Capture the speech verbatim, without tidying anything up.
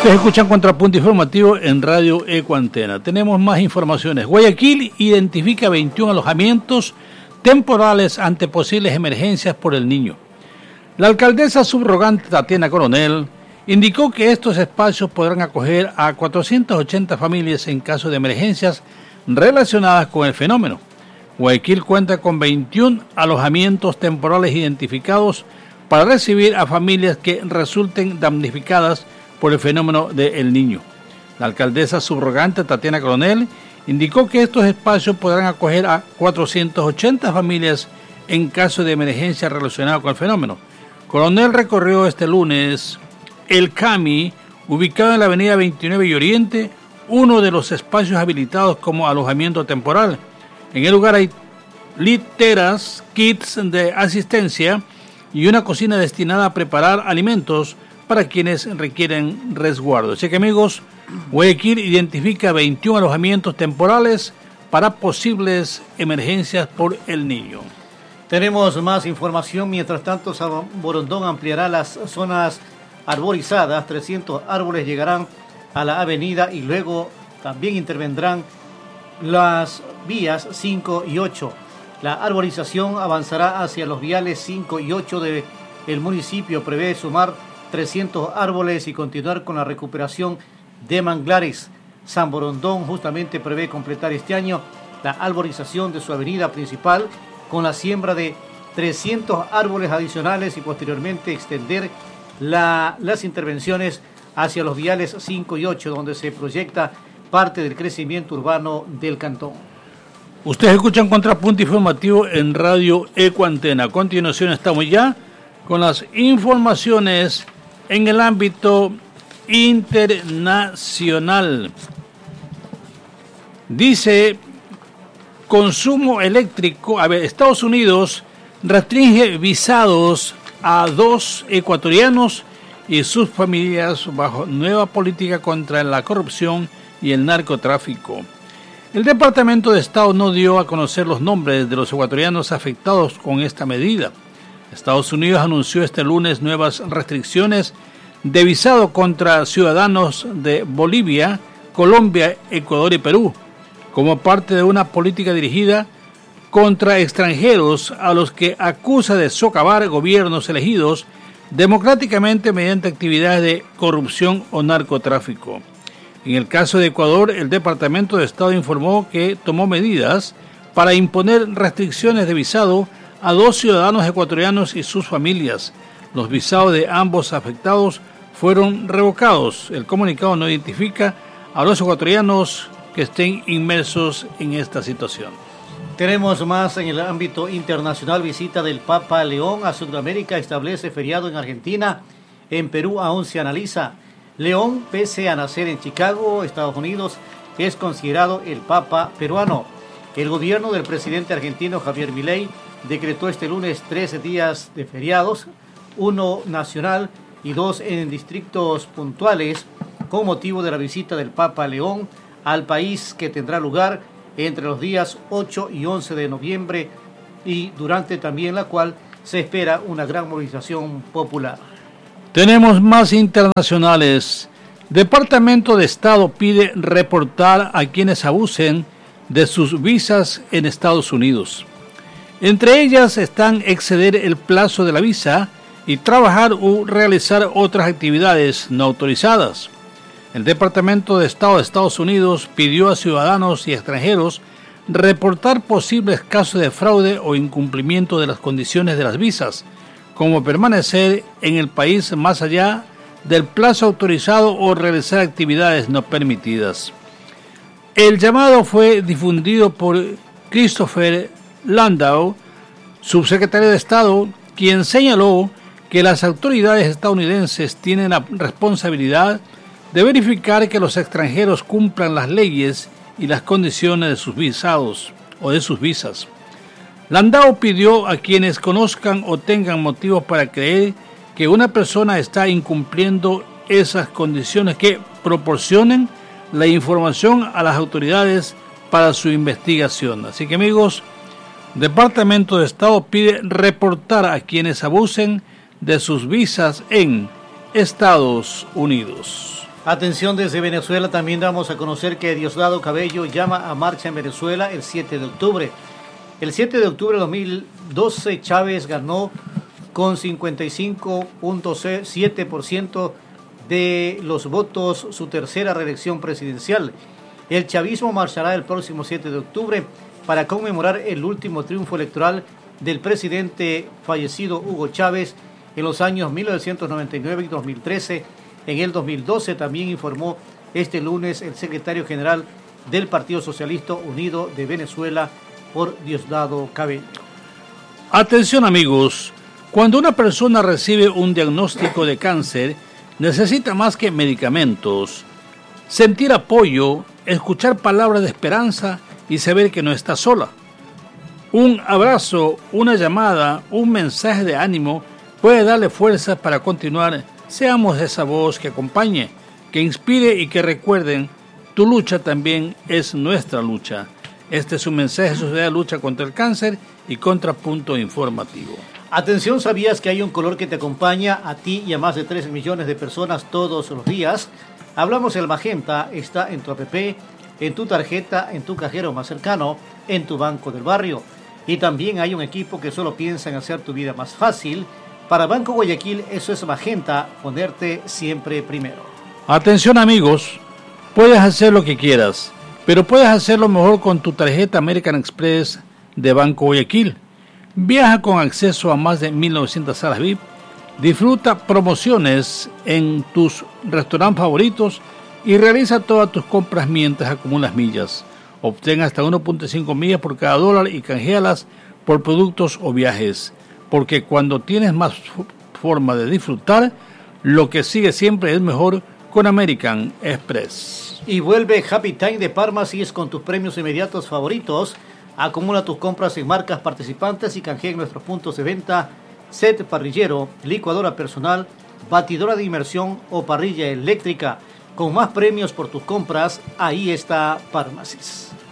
Ustedes escuchan Contrapunto Informativo en Radio Ecuantena. Tenemos más informaciones. Guayaquil identifica veintiún alojamientos temporales ante posibles emergencias por el niño. La alcaldesa subrogante Tatiana Coronel indicó que estos espacios podrán acoger a cuatrocientas ochenta familias en caso de emergencias relacionadas con el fenómeno. Guayaquil cuenta con veintiún alojamientos temporales identificados para recibir a familias que resulten damnificadas por el fenómeno del Niño. La alcaldesa subrogante Tatiana Coronel indicó que estos espacios podrán acoger a cuatrocientas ochenta familias en caso de emergencia relacionada con el fenómeno. Coronel recorrió este lunes el CAMI, ubicado en la avenida veintinueve y Oriente, uno de los espacios habilitados como alojamiento temporal. En el lugar hay literas, kits de asistencia y una cocina destinada a preparar alimentos para quienes requieren resguardo. Así que, amigos, Guayaquil identifica veintiún alojamientos temporales para posibles emergencias por el niño. Tenemos más información. Mientras tanto, San Borondón ampliará las zonas arborizadas. trescientos árboles llegarán a la avenida y luego también intervendrán las vías cinco y ocho. La arborización avanzará hacia los viales cinco y ocho del municipio. Prevé sumar trescientos árboles y continuar con la recuperación de manglares. San Borondón justamente prevé completar este año la arborización de su avenida principal con la siembra de trescientos árboles adicionales y posteriormente extender la, las intervenciones hacia los viales cinco y ocho, donde se proyecta parte del crecimiento urbano del cantón. Ustedes escuchan Contrapunto Informativo en Radio Ecuantena. A continuación estamos ya con las informaciones en el ámbito internacional. Dice, consumo eléctrico. A ver, Estados Unidos restringe visados a dos ecuatorianos y sus familias bajo nueva política contra la corrupción y el narcotráfico. El Departamento de Estado no dio a conocer los nombres de los ecuatorianos afectados con esta medida. Estados Unidos anunció este lunes nuevas restricciones de visado contra ciudadanos de Bolivia, Colombia, Ecuador y Perú, como parte de una política dirigida contra extranjeros a los que acusa de socavar gobiernos elegidos democráticamente mediante actividades de corrupción o narcotráfico. En el caso de Ecuador, el Departamento de Estado informó que tomó medidas para imponer restricciones de visado a dos ciudadanos ecuatorianos y sus familias. Los visados de ambos afectados fueron revocados. El comunicado no identifica a los ecuatorianos que estén inmersos en esta situación. Tenemos más en el ámbito internacional. Visita del Papa León a Sudamérica establece feriado en Argentina. En Perú aún se analiza. León, pese a nacer en Chicago, Estados Unidos, es considerado el Papa peruano. El gobierno del presidente argentino Javier Milei decretó este lunes trece días de feriados, uno nacional y dos en distritos puntuales, con motivo de la visita del Papa León al país, que tendrá lugar entre los días ocho y once de noviembre y durante también la cual se espera una gran movilización popular. Tenemos más internacionales. Departamento de Estado pide reportar a quienes abusen de sus visas en Estados Unidos. Entre ellas están exceder el plazo de la visa y trabajar o realizar otras actividades no autorizadas. El Departamento de Estado de Estados Unidos pidió a ciudadanos y extranjeros reportar posibles casos de fraude o incumplimiento de las condiciones de las visas, como permanecer en el país más allá del plazo autorizado o realizar actividades no permitidas. El llamado fue difundido por Christopher Landau, subsecretario de Estado, quien señaló que las autoridades estadounidenses tienen la responsabilidad de verificar que los extranjeros cumplan las leyes y las condiciones de sus visados o de sus visas. Landau pidió a quienes conozcan o tengan motivos para creer que una persona está incumpliendo esas condiciones que proporcionen la información a las autoridades para su investigación. Así que, amigos, Departamento de Estado pide reportar a quienes abusen de sus visas en Estados Unidos. Atención desde Venezuela, también damos a conocer que Diosdado Cabello llama a marcha en Venezuela el siete de octubre. El siete de octubre de dos mil doce, Chávez ganó con cincuenta y cinco punto siete por ciento de los votos su tercera reelección presidencial. El chavismo marchará el próximo siete de octubre para conmemorar el último triunfo electoral del presidente fallecido Hugo Chávez en los años mil novecientos noventa y nueve y dos mil trece. En el dos mil doce también informó este lunes el secretario general del Partido Socialista Unido de Venezuela, por Diosdado Cabello. Atención amigos, cuando una persona recibe un diagnóstico de cáncer, necesita más que medicamentos, sentir apoyo, escuchar palabras de esperanza y saber que no está sola. Un abrazo, una llamada, un mensaje de ánimo puede darle fuerzas para continuar. Seamos esa voz que acompañe, que inspire y que recuerden, tu lucha también es nuestra lucha. Este es un mensaje de Sociedad de Lucha contra el Cáncer y Contrapunto Informativo. Atención, ¿sabías que hay un color que te acompaña a ti y a más de tres millones de personas todos los días? Hablamos del magenta, está en tu app, en tu tarjeta, en tu cajero más cercano, en tu banco del barrio. Y también hay un equipo que solo piensa en hacer tu vida más fácil. Para Banco Guayaquil eso es magenta, ponerte siempre primero. Atención amigos, puedes hacer lo que quieras, pero puedes hacerlo mejor con tu tarjeta American Express de Banco Guayaquil. Viaja con acceso a más de mil novecientas salas V I P, disfruta promociones en tus restaurantes favoritos y realiza todas tus compras mientras acumulas millas. Obtén hasta uno punto cinco millas por cada dólar y canjealas por productos o viajes, porque cuando tienes más forma de disfrutar, lo que sigue siempre es mejor con American Express. Y vuelve Happy Time de Pharmacies con tus premios inmediatos favoritos. Acumula tus compras en marcas participantes y canjea en nuestros puntos de venta set parrillero, licuadora personal, batidora de inmersión o parrilla eléctrica. Con más premios por tus compras, ahí está Pharmacies.